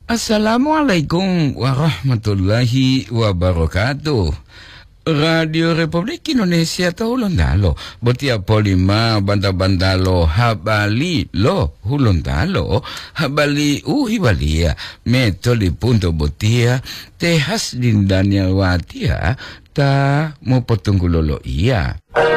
Assalamualaikum warahmatullahi wabarakatuh. Radio Republik Indonesia Hulundalo Botia polima banda-bandalo habali lo Hulundalo habali uhibalia metoli punto botia tehas dindanya watia ta mau potunggu lolo iya.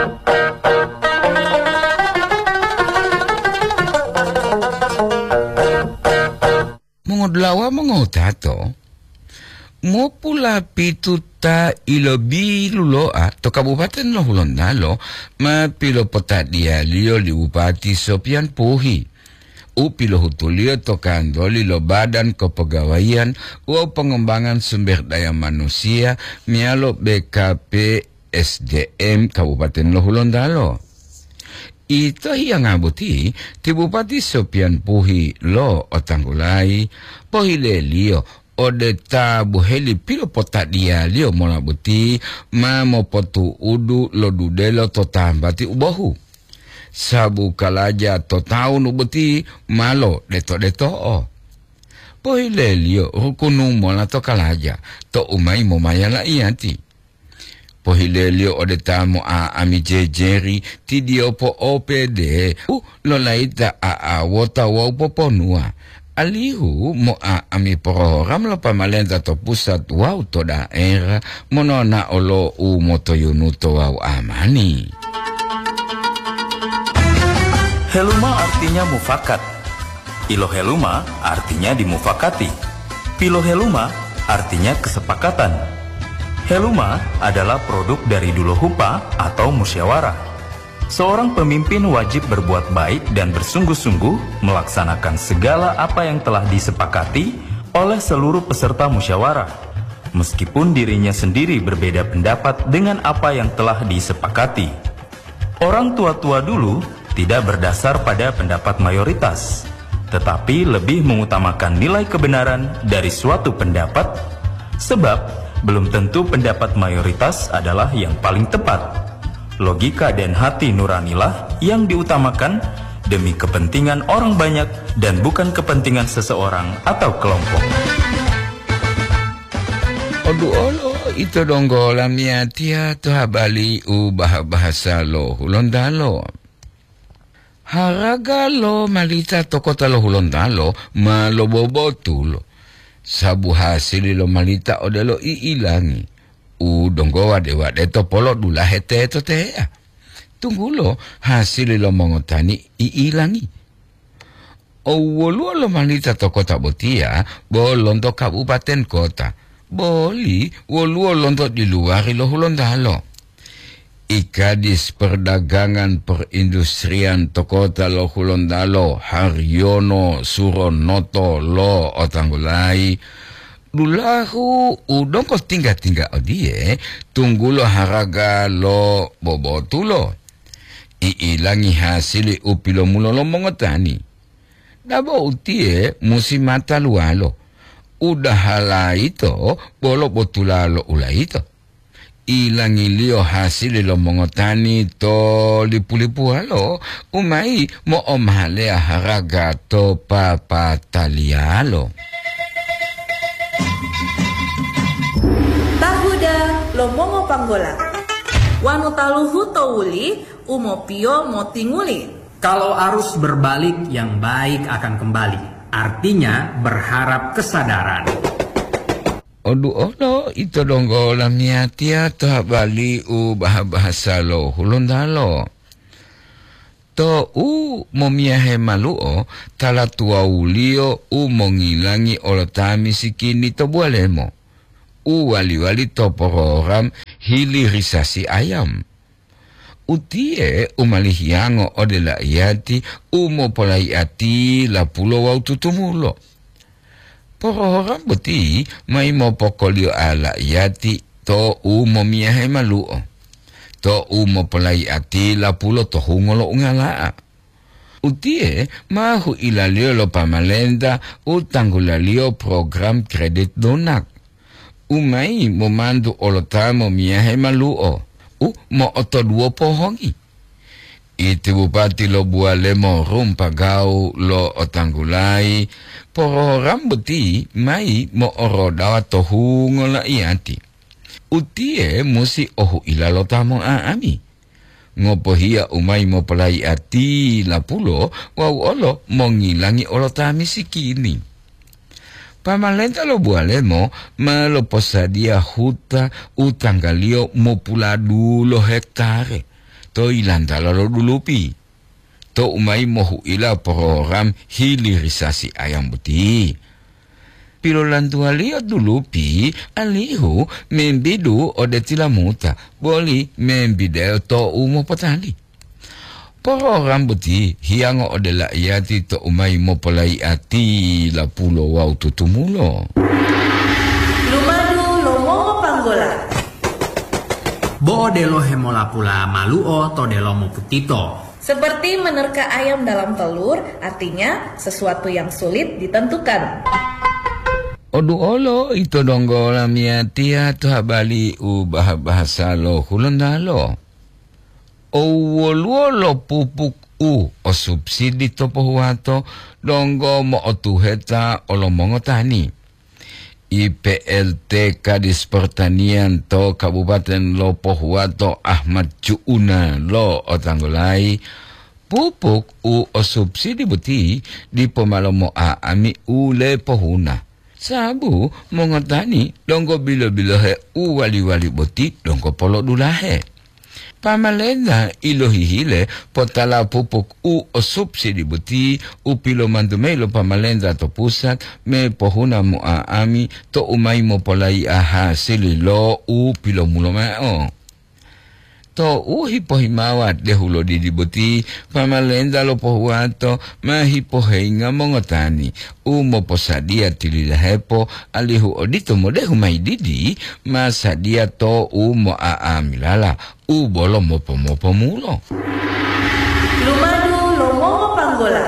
Mongodlawa mongotato mo pula pituta ilobi luloa to kabupaten lo Hulundalo ma pilo potadia lio li bupati Sopian Puhi upilo hutulio to kandoli lo badan kepegawaian pengembangan sumber daya manusia mialo BKP SDM Kabupaten lo Hulundalo. Ito yang ngabuti ti bupati Sopian Puhi lo otanggulai pohile lio odeta buheli pilo potadia lio mona buti ma mo potu udu lo dudelo to tambati ubohu sabu kalaja to taun ubuti malo deto o pohile lio rukunu mona to kalaja to umai mo mayala ianti pohile lio odeta mo ami jejeri ti dio po OPD lo laita wota wau poponua alihu mo ami program lo pamalenta to pusat wau to daerah monona olo moto yunuto wau amani. Heluma artinya mufakat. Ilo heluma artinya dimufakati. Pilo heluma artinya kesepakatan. Heluma adalah produk dari duluhupa atau musyawarah. Seorang pemimpin wajib berbuat baik dan bersungguh-sungguh melaksanakan segala apa yang telah disepakati oleh seluruh peserta musyawarah, meskipun dirinya sendiri berbeda pendapat dengan apa yang telah disepakati. Orang tua-tua dulu tidak berdasar pada pendapat mayoritas, tetapi lebih mengutamakan nilai kebenaran dari suatu pendapat, sebab belum tentu pendapat mayoritas adalah yang paling tepat. Logika dan hati nuranilah yang diutamakan demi kepentingan orang banyak dan bukan kepentingan seseorang atau kelompok. Olo itu donggolam ya tia tu habali bahasa lo Hulundalo. Haraga lo malita to kota lo Hulundalo malo bobotulo. Sabu hasil lo malita odelo iilangi. Donggowa dewa deto polo dula hete to tea. Tunggulo hasil lo mongotani iilangi. Wolu lo malita to kota botia bolon to kabupaten kota. Boli wolu lonto di luar lo Hulundalo. Ikadis perdagangan perindustrian to kota lo Hulundalo Haryono Suronoto lo otanggulai dulahu udong ko tingga odie tunggulo haraga lo bobotulo iilangi hasili upilo mulo lo mongotani dabo utie musimata lualo udah hala ito bolo botulalo ula ito ilangi lio hasili lo mongotani to lipu-lipu halo umai mo omhalea haraga to papatalialo. Lomongo panggola wanu taluhu towuli umopio motinguli. Kalau arus berbalik yang baik akan kembali, artinya berharap kesadaran. Olo itu donggolam niatia to habali bahasa lo Hulundalo to momiahe maluo talatua ulio mongilangi olatami sikini to bualemo wali-wali to program hilirisasi ayam. Utie umalihiango odela iati umopolai ati la pulo wau tutumulo. Program beti mai mopokolio ala iati to umomiahe maluo. To umopolai ati la pulo to hungolo ungalaa. Utie mahu ilalio lo pamalenda utanggulalio program kredit donak. Umai momandu olotamo miahe maluo mo oto duo pohongi Iti bupati lo bualemo rumpagau lo otanggulai poro rambuti mai mo oroda tohu ngola iati. Utie musi ohu ila lo tamo aami. Ngopohia umai mo pelai ati lapulo wau olo mongilangi olo tami sikini. Pamalenta lo bualemo malo posadia huta utanggalio mo pula 2 hektare. To ilanda lo dulupi. To umai mohu ila program hilirisasi ayam buti. Pilo lantualio dulupi alihu membidu odetila muta. Boli membideo to umo petani. Program buti hiango odela iati to umai mopolai ati la pulo wau tutumulo. Lumadu lomongo panggola. Bo delo hemola pula maluo to delo mo putito. Seperti menerka ayam dalam telur, artinya sesuatu yang sulit ditentukan. Odu olo ito donggo lamiatia to habali bahasa lo hulendalo. Owoluolo pupuk o subsidi to pohuato donggo mo otuheta olomongo tani. IPLT Kadis Pertanian to Kabupaten lo pohuato Ahmad Cuuna lo otanggulai pupuk o subsidi buti di pemalomo aami ule pohuna. Sabu mongotani donggo bilo-bilo he wali-wali buti donggo polo dulahe. Pamalenda ilohihile potala pupuk o subsidi buti upilo mandumelo pamalenda to pusat me pohuna mo aami to umay mo polay ahasili lo upilo mulo mao. To hipohimawat dehulo didibuti pamalenda lo pohuato mahipohenga mongotani umo posadia tililahepo alihu odito modehu maididi masadia to umo aamilala ubolo mopo mulo. Lumadu lomongo panggola.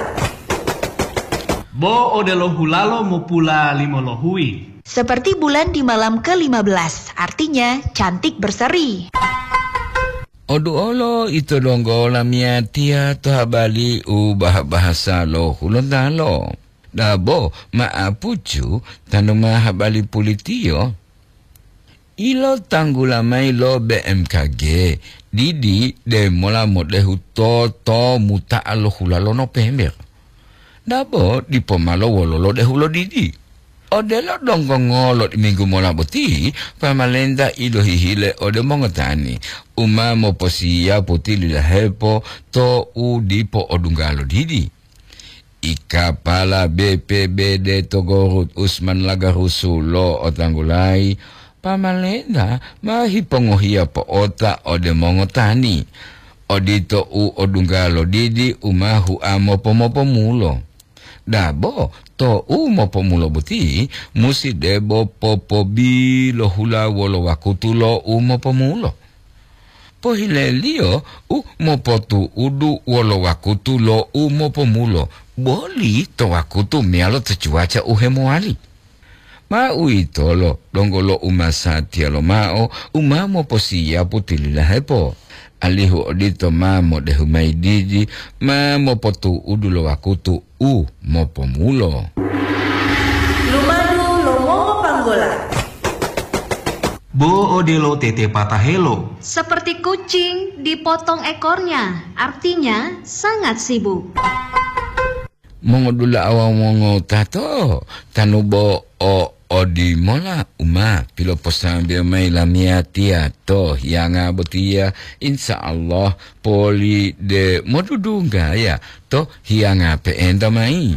Bo odelo hulalo mo pula limolohui. Seperti bulan di malam ke-15, artinya cantik berseri. Odu olo ito donggo lamiatia to habali bahasa lo hulondalo. Dabo maapucu tanuma habali politio. Ilo tanggulamai lo BMKG didi de mola modehu to muta alo hulalo no pember. Dabo di pomalo wololo de hulo didi. Odelo donggo ngolot minggu mola buti pamalenda ilo hihile ode mongotani uma moposia puti lilahepo to udipo odunggalo didi. Ikapala BPBD Togorut Usman Lagarusu lo otanggulai pamalenda mahipongohia po ota ode mongotani odito odunggalo didi umahu amopo mulo. Dabo to mopo mulo buti musi debo popo bilo hula wolo wakutulo mopo mulo. Pohile lio mopo tu udu wolo wakutulo mopo mulo. Boli to wakutu mialo te cuaca uhemoali. Ma uitolo dongolo umasatia lo mao mopo siya putilila hepo. Alihu odito mamo dehu maididi mopo tu udu lo wakutu mopo mulo. Lumadu lomongo panggola. Bo odelo tete patahelo. Seperti kucing dipotong ekornya, artinya sangat sibuk. Mongodula awang mongo tato tanubo odi mola uma pilo posambil mai lamia tia to hianga botia insyaallah poli de modudunga ya to hianga pe enda mai.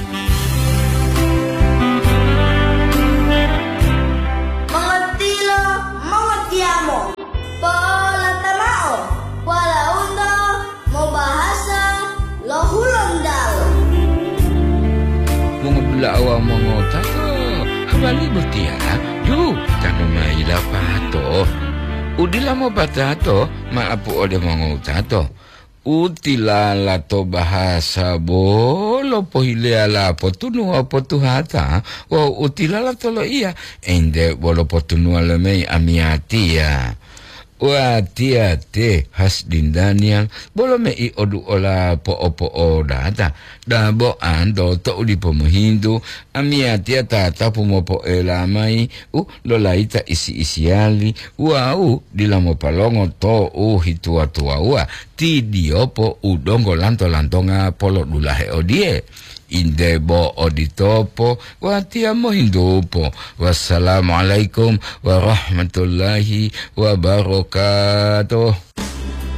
Mengertilo, mengertiamo. Pola tamao, pola undo, mau bahasa lohulondalo. Mongodula awang mongo tato abali botia du tanu mai la pato udila mo patato maapu ode mongo tato utilala to bahasa bolo pohile ala potunu potuhata o utilala tolo iya ende bolo potunu ala mei amiatia Wa tiate hasdin Daniel bolo me I odu ola po data da bo ando to uli po mohindu amia tia tata po mo po elamai lola ita isi-isiali dilamo palongo to hitua ti diopo udongo lanto-lantonga polo dulahe odie inde bo oditopo watia mohindupo. Wassalamualaikum warahmatullahi wabarakatuh.